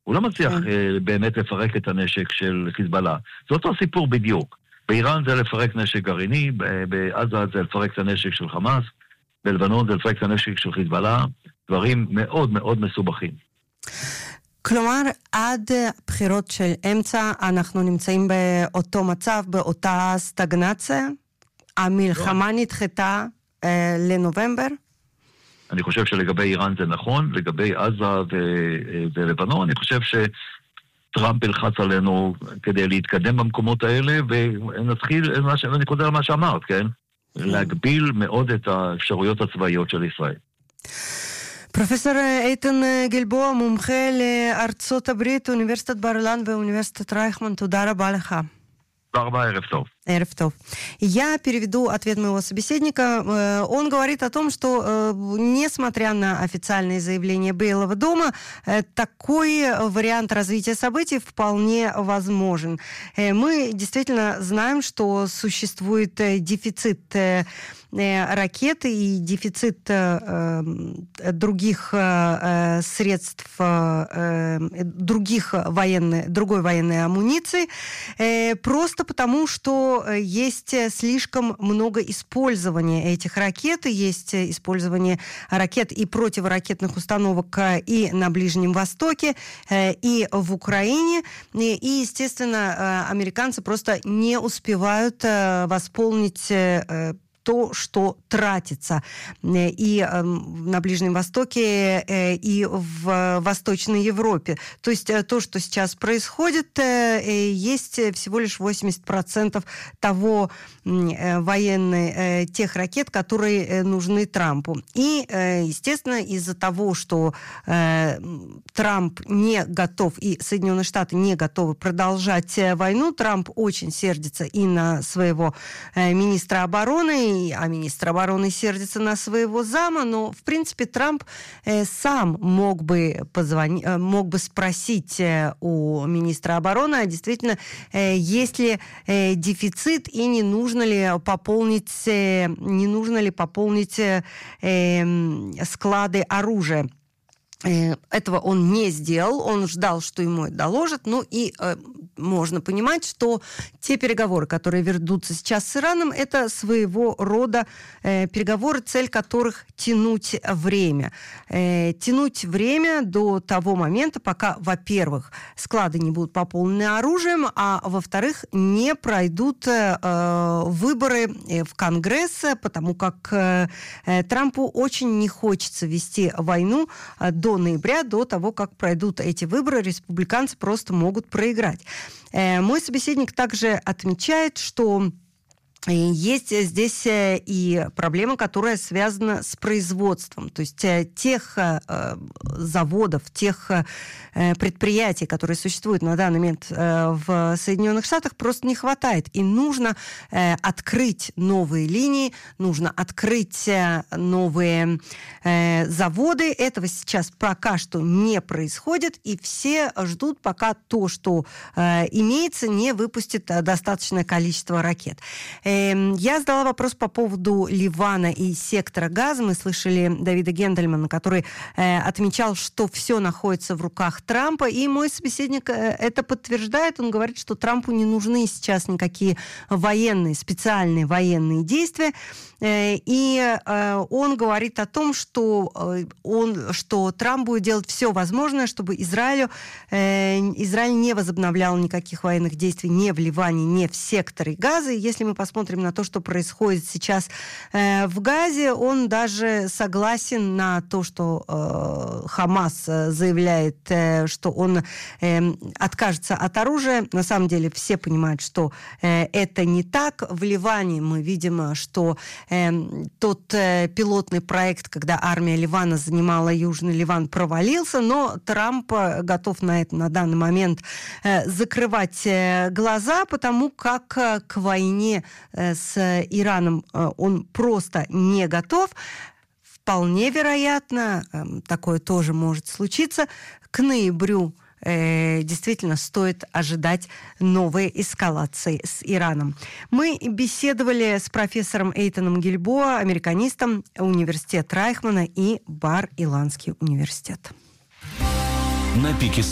הוא לא מצליח באמת לפרק את הנשק של חיזבאללה. זה אותו סיפור בדיוק. באיראן זה לפרק נשק גרעיני, בעזה זה לפרק את הנשק של חמאס, בלבנון זה לפרק את הנשק של חיזבאללה, דברים מאוד מאוד מסובכים. כלומר, עד בחירות של אמצע אנחנו נמצאים באותו מצב, באותה סטגנציה? המלחמה נדחתה לנובמבר? אני חושב שלגבי איראן זה נכון, לגבי עזה ולבנון, אני חושב שטראמפ ילחץ עלינו כדי להתקדם במקומות האלה, ונתחיל, אני חוזר למה שאמרת, כן? להגביל מאוד את האפשרויות הצבאיות של ישראל. פרופסור איתן גלבוע, מומחה לארצות הברית, אוניברסיטת בר אילן ואוניברסיטת רייכמן, туда רבה לך. Эрев Тов. Эрев Тов. Я переведу ответ моего собеседника. Он говорит о том, что, несмотря на официальные заявления Белого дома, такой вариант развития событий вполне возможен. Мы действительно знаем, что существует дефицит ракет и дефицит других средств, другой военной амуниции, просто потому, что есть слишком много использования этих ракет, есть использование ракет и противоракетных установок и на Ближнем Востоке, и в Украине, и, естественно, американцы просто не успевают восполнить то, что тратится и на Ближнем Востоке, и в Восточной Европе. То есть то, что сейчас происходит, есть всего лишь 80% того тех ракет, которые нужны Трампу. И, естественно, из-за того, что Трамп не готов, и Соединенные Штаты не готовы продолжать войну, Трамп очень сердится и на своего министра обороны, а министр обороны сердится на своего зама, но, в принципе, Трамп сам мог бы спросить у министра обороны, а действительно, есть ли дефицит и не нужно ли пополнить склады оружия. Этого он не сделал, он ждал, что ему это доложат, ну и можно понимать, что те переговоры, которые ведутся сейчас с Ираном, это своего рода переговоры, цель которых тянуть время. Тянуть время до того момента, пока, во-первых, склады не будут пополнены оружием, а во-вторых, не пройдут выборы в Конгресс, потому как Трампу очень не хочется вести войну до ноября, до того, как пройдут эти выборы, республиканцы просто могут проиграть. Мой собеседник также отмечает, что есть здесь и проблема, которая связана с производством. То есть тех заводов, тех предприятий, которые существуют на данный момент в Соединенных Штатах, просто не хватает. И нужно открыть новые линии, нужно открыть новые заводы. Этого сейчас пока что не происходит, и все ждут, пока то, что имеется, не выпустит достаточное количество ракет. Я задала вопрос по поводу Ливана и сектора Газа. Мы слышали Давида Гендельмана, который отмечал, что все находится в руках Трампа, и мой собеседник это подтверждает. Он говорит, что Трампу не нужны сейчас никакие специальные военные действия, и он говорит о том, что Трамп будет делать все возможное, чтобы Израиль не возобновлял никаких военных действий ни в Ливане, ни в секторе Газа. И если мы посмотрим на то, что происходит сейчас в Газе, он даже согласен на то, что Хамас заявляет, что он откажется от оружия. На самом деле все понимают, что это не так. В Ливане мы видим, что тот пилотный проект, когда армия Ливана занимала Южный Ливан, провалился, но Трамп готов на это на данный момент закрывать глаза, потому как к войне с Ираном он просто не готов. Вполне вероятно, такое тоже может случиться, к ноябрю действительно стоит ожидать новой эскалации с Ираном. Мы беседовали с профессором Эйтаном Гильбоа, американистом, университет Райхмана и Бар-Иланский университет. На пике